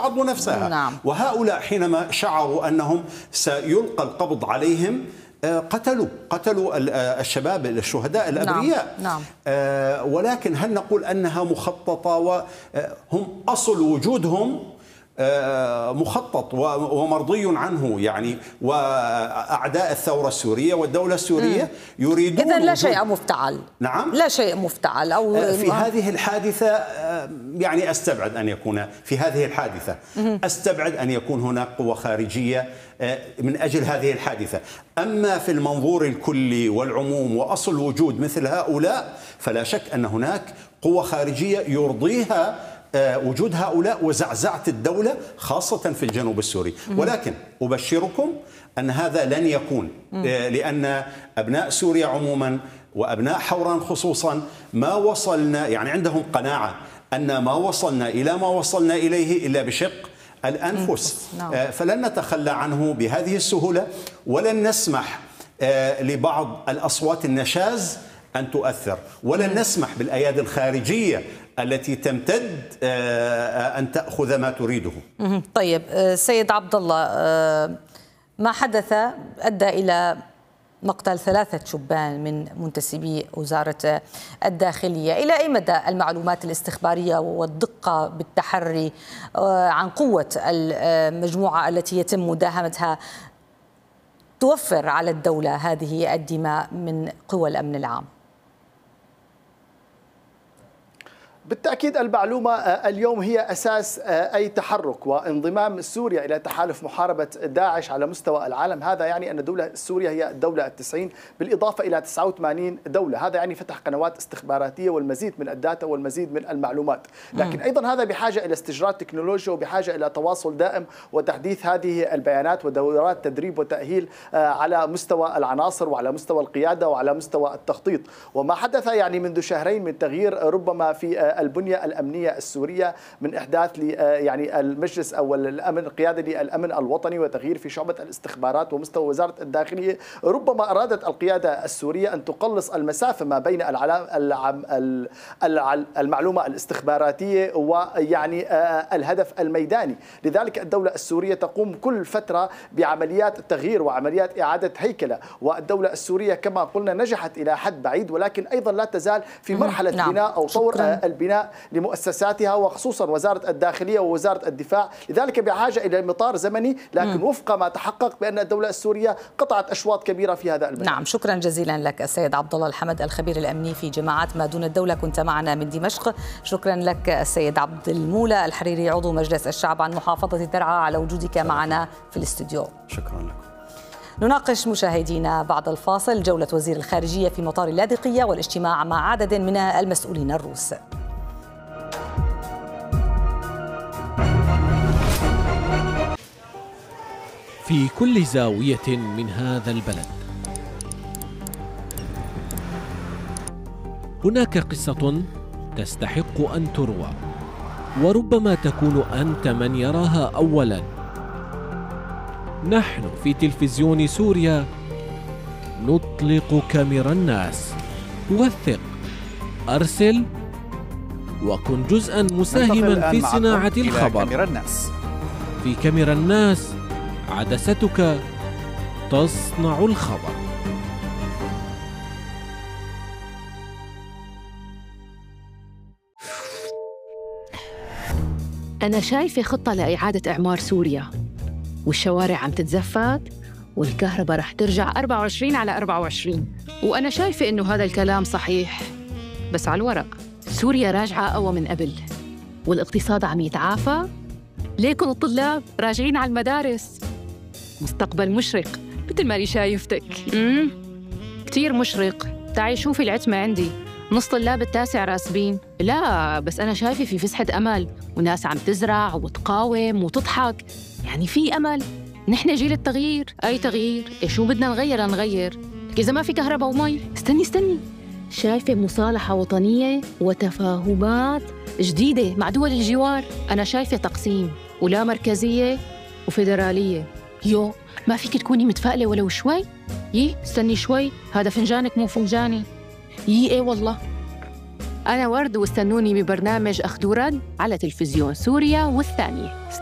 عرضوا نفسها. نعم. وهؤلاء حينما شعروا أنهم سيلقى القبض عليهم قتلوا الشباب الشهداء الأبرياء. نعم. ولكن هل نقول أنها مخططة؟ وهم أصل وجودهم مخطط ومرضي عنه يعني، وأعداء الثورة السورية والدولة السورية يريدون إذن لا شيء مفتعل. نعم، لا شيء مفتعل أو في هذه الحادثة. يعني أستبعد أن يكون في هذه الحادثة أستبعد أن يكون هناك قوة خارجية من أجل هذه الحادثة. أما في المنظور الكلي والعموم وأصل وجود مثل هؤلاء، فلا شك أن هناك قوة خارجية يرضيها وجود هؤلاء وزعزعة الدولة خاصة في الجنوب السوري. ولكن أبشركم أن هذا لن يكون، لأن أبناء سوريا عموما وأبناء حوران خصوصا ما وصلنا، يعني عندهم قناعة أن ما وصلنا إلى ما وصلنا إليه إلا بشق الأنفس. فلن نتخلى عنه بهذه السهولة، ولن نسمح لبعض الأصوات النشاز أن تؤثر، ولن نسمح بالأيادي الخارجية التي تمتد أن تأخذ ما تريده. طيب سيد عبد الله، ما حدث أدى إلى مقتل 3 شبان من منتسبي وزارة الداخلية. إلى أي مدى المعلومات الاستخبارية والدقة بالتحري عن قوة المجموعة التي يتم مداهمتها توفر على الدولة هذه الدماء من قوى الأمن العام؟ بالتأكيد المعلومة اليوم هي أساس أي تحرك وانضمام سوريا إلى تحالف محاربة داعش على مستوى العالم. هذا يعني أن الدولة سوريا هي الدولة ال90 بالإضافة إلى 89 دولة. هذا يعني فتح قنوات استخباراتية والمزيد من الداتا والمزيد من المعلومات. لكن أيضا هذا بحاجة إلى استجراء تكنولوجيا وبحاجة إلى تواصل دائم وتحديث هذه البيانات ودورات تدريب وتأهيل على مستوى العناصر وعلى مستوى القيادة وعلى مستوى التخطيط. وما حدث يعني منذ شهرين من تغيير ربما في البنية الأمنية السورية من إحداث يعني المجلس أو الأمن القيادة للأمن الوطني وتغيير في شعبة الاستخبارات ومستوى وزارة الداخلية، ربما أرادت القيادة السورية أن تقلص المسافة ما بين المعلومة الاستخباراتية ويعني الهدف الميداني. لذلك الدولة السورية تقوم كل فترة بعمليات تغيير وعمليات إعادة هيكلة، والدولة السورية كما قلنا نجحت إلى حد بعيد، ولكن أيضا لا تزال في مرحلة بناء أو طور البناء لمؤسساتها وخصوصا وزارة الداخلية ووزارة الدفاع. لذلك بحاجة إلى مطار زمني، لكن وفق ما تحقق بأن الدولة السورية قطعت أشواط كبيرة في هذا المجال. نعم، شكرا جزيلا لك السيد عبد الله الحمد، الخبير الأمني في جماعات ما دون الدولة، كنت معنا من دمشق. شكرا لك السيد عبد المولى الحريري عضو مجلس الشعب عن محافظة درعا على وجودك معنا في الاستوديو. شكرا لكم. نناقش مشاهدينا بعد الفاصل جولة وزير الخارجية في مطار اللاذقية والاجتماع مع عدد من المسؤولين الروس. في كل زاوية من هذا البلد هناك قصة تستحق أن تروى، وربما تكون أنت من يراها أولاً. نحن في تلفزيون سوريا نطلق كاميرا الناس. وثق، أرسل، وكن جزءاً مساهماً في صناعة الخبر. في كاميرا الناس عدستك تصنع الخبر. أنا شايفة خطة لإعادة إعمار سوريا، والشوارع عم تتزفت والكهرباء رح ترجع 24 على 24. وأنا شايفة إنه هذا الكلام صحيح، بس على الورق. سوريا راجعة أقوى من قبل، والاقتصاد عم يتعافى. ليكن الطلاب راجعين على المدارس. مستقبل مشرق مثل ما شايفتك. كتير مشرق. تعي شوفي العتمة عندي، نص طلاب التاسع راسبين. لا بس أنا شايفة في فسحة أمل، وناس عم تزرع وتقاوم وتضحك. يعني في أمل. نحن جيل التغيير. أي تغيير؟ شو بدنا نغير؟ إذا ما في كهرباء ومي. استني، شايفة مصالحة وطنية وتفاهمات جديدة مع دول الجوار. أنا شايفة تقسيم ولا مركزية وفيدرالية. ما فيك تكوني متفائلة ولو شوي؟ استني شوي، هذا فنجانك مو فنجاني. ايه والله. أنا ورد، واستنوني ببرنامج أخذ ورد على تلفزيون سوريا والثانية.